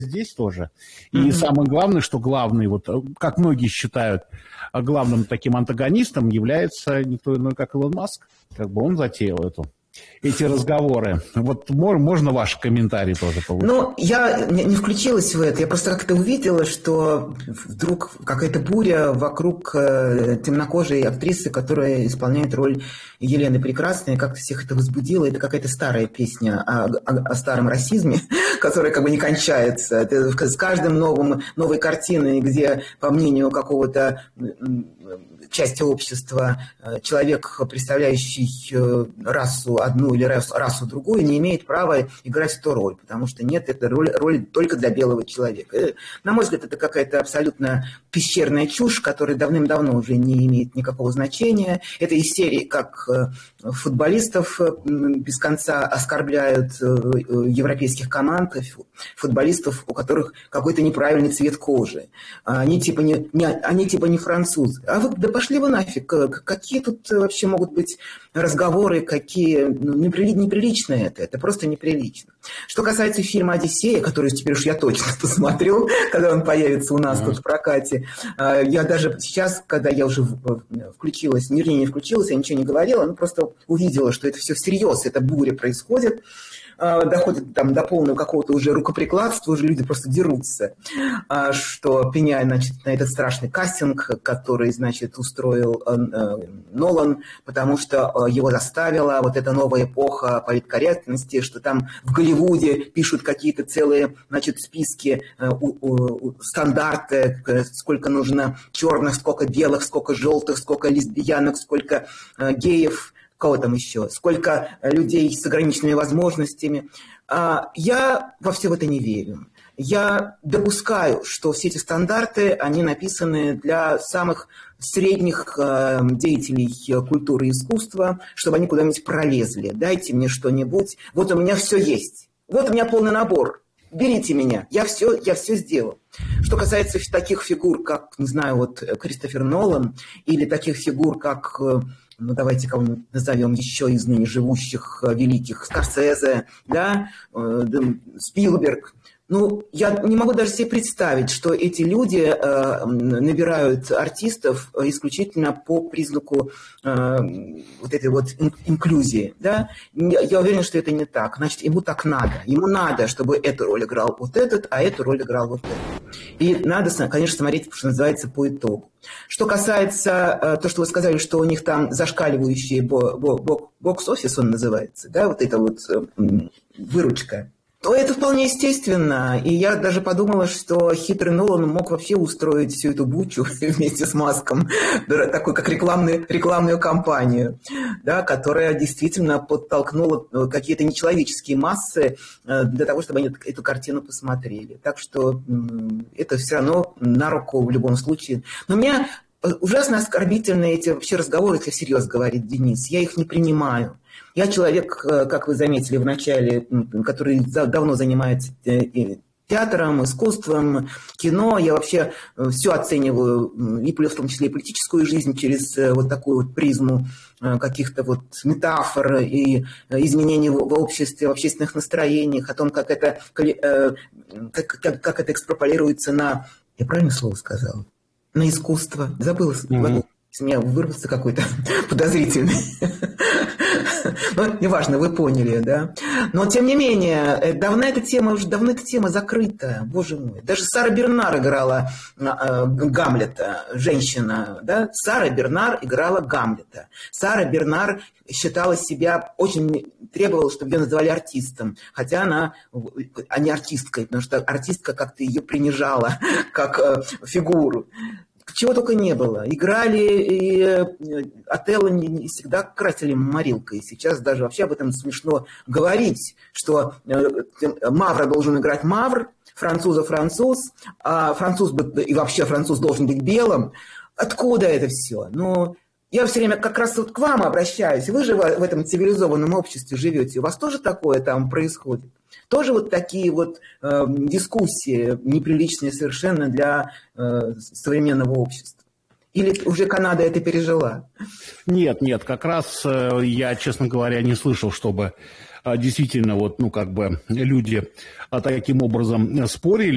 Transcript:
здесь тоже. И самое главное, что главный, вот, как многие считают, главным таким антагонистом является никто иной, как Илон Маск. Как бы он затеял эти разговоры. Вот можно ваши комментарии тоже получить? Ну, я не включилась в это. Я просто как-то увидела, что вдруг какая-то буря вокруг темнокожей актрисы, которая исполняет роль Елены Прекрасной. Как-то всех это возбудило. Это какая-то старая песня о старом расизме, которая как бы не кончается. Это с каждым новой картиной, где, по мнению какого-то части общества, человек, представляющий расу одну или расу другую, не имеет права играть эту роль, потому что нет, это роль только для белого человека. На мой взгляд, это какая-то абсолютно пещерная чушь, которая давным-давно уже не имеет никакого значения. Это из серии, как футболистов без конца оскорбляют европейских команд, футболистов, у которых какой-то неправильный цвет кожи. Они типа не французы. А вы, да пошли вы нафиг. Какие тут вообще могут быть разговоры, какие неприлично это просто неприлично. Что касается фильма «Одиссея», который теперь уж я точно посмотрю, когда он появится у нас тут в прокате, я даже сейчас, когда я уже включилась, вернее, не включилась, я ничего не говорила, но просто увидела, что это все всерьез, эта буря происходит, доходит там до полного какого-то уже рукоприкладства, уже люди просто дерутся, что пеняя, значит, на этот страшный кастинг, который, значит, устроил Нолан, потому что его заставила вот эта новая эпоха политкорректности, что там в Голливуде пишут какие-то целые, значит, списки, стандарты, сколько нужно черных, сколько белых, сколько желтых, сколько лесбиянок, сколько геев, кого там еще, сколько людей с ограниченными возможностями. Я во все это не верю. Я допускаю, что все эти стандарты, они написаны для самых средних деятелей культуры и искусства, чтобы они куда-нибудь пролезли. Дайте мне что-нибудь. Вот у меня все есть. Вот у меня полный набор. Берите меня. Я все сделал. Что касается таких фигур, как, не знаю, вот Кристофер Нолан, или таких фигур, как... Ну, давайте кого-нибудь назовем еще из ныне живущих великих, Скорсезе, да, Спилберг. Ну, я не могу даже себе представить, что эти люди набирают артистов исключительно по признаку вот этой вот инклюзии, да. Я уверен, что это не так. Значит, ему так надо. Ему надо, чтобы эту роль играл вот этот, а эту роль играл вот этот. И надо, конечно, смотреть, что называется, по итогу. Что касается то, что вы сказали, что у них там зашкаливающий бокс-офис, он называется, да, вот эта вот выручка, то это вполне естественно. И я даже подумала, что хитрый Нолан мог вообще устроить всю эту бучу вместе с Маском, такую как рекламную кампанию, да, которая действительно подтолкнула какие-то нечеловеческие массы для того, чтобы они эту картину посмотрели. Так что это все равно на руку в любом случае. Но меня ужасно оскорбительны эти вообще разговоры, если всерьез говорит Денис. Я их не принимаю. Я человек, как вы заметили в начале, который давно занимается театром, искусством, кино. Я вообще все оцениваю, и в том числе и политическую жизнь, через вот такую вот призму каких-то вот метафор и изменений в обществе, в общественных настроениях, о том, как это экстраполируется на... Я правильно слово сказала? На искусство. Забыла. Из меня вырвался какой-то подозрительный. Ну, неважно, вы поняли, да. Но, тем не менее, давно эта тема закрыта, боже мой. Даже Сара Бернар играла Гамлета, женщина, да. Сара Бернар играла Гамлета. Сара Бернар считала себя, очень требовала, чтобы ее называли артистом. Хотя а не артисткой, потому что артистка как-то ее принижала, как фигуру. Чего только не было. Играли, и Отелло не всегда красили морилкой. Сейчас даже вообще об этом смешно говорить, что Мавра должен играть Мавр, француза француз, а француз и вообще француз должен быть белым. Откуда это все? Ну, я все время как раз вот к вам обращаюсь. Вы же в этом цивилизованном обществе живете. У вас тоже такое там происходит? Тоже вот такие вот дискуссии неприличные совершенно для современного общества? Или уже Канада это пережила? Нет, как раз я, честно говоря, не слышал, чтобы действительно вот, ну, как бы люди таким образом спорили.